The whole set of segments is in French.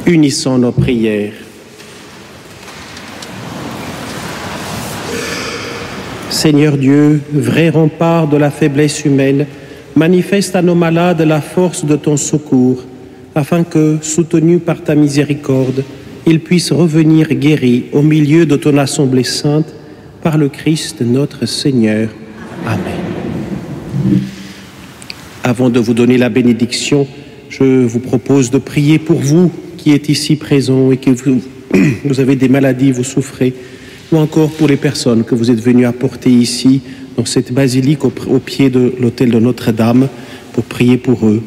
Unissons nos prières. Seigneur Dieu, vrai rempart de la faiblesse humaine, manifeste à nos malades la force de ton secours, afin que, soutenus par ta miséricorde, ils puissent revenir guéris au milieu de ton assemblée sainte, par le Christ notre Seigneur. Amen. Avant de vous donner la bénédiction, je vous propose de prier pour vous qui êtes ici présents et que vous avez des maladies, vous souffrez, ou encore pour les personnes que vous êtes venus apporter ici, dans cette basilique au pied de l'autel de Notre-Dame, pour prier pour eux.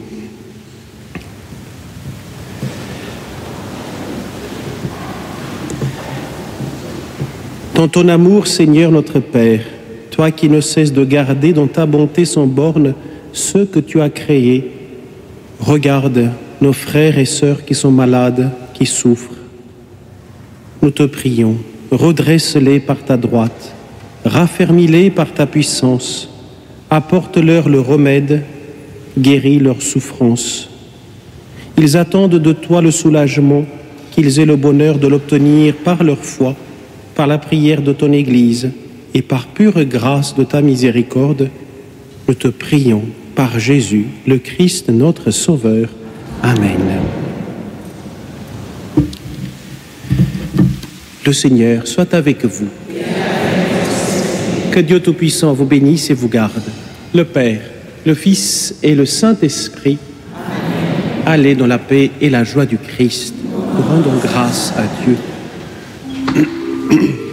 Dans ton amour, Seigneur notre Père, toi qui ne cesses de garder dans ta bonté sans borne ceux que tu as créés, regarde nos frères et sœurs qui sont malades, qui souffrent. Nous te prions, redresse-les par ta droite, raffermis-les par ta puissance, apporte-leur le remède, guéris leurs souffrances. Ils attendent de toi le soulagement, qu'ils aient le bonheur de l'obtenir par leur foi, par la prière de ton Église et par pure grâce de ta miséricorde. Nous te prions par Jésus, le Christ, notre Sauveur. Amen. Le Seigneur soit avec vous. Que Dieu Tout-Puissant vous bénisse et vous garde. Le Père, le Fils et le Saint-Esprit. Allez dans la paix et la joie du Christ. Nous rendons grâce à Dieu.